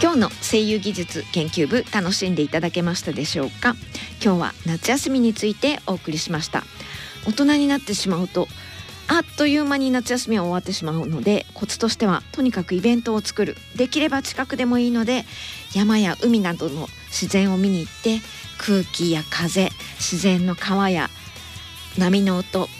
今日の声優技術研究部、楽しんでいただけましたでしょうか。今日は夏休みについてお送りしました。大人になってしまうとあっという間に夏休みは終わってしまうので、コツとしてはとにかくイベントを作る、できれば近くでもいいので山や海などの自然を見に行って、空気や風、自然の川や波の音、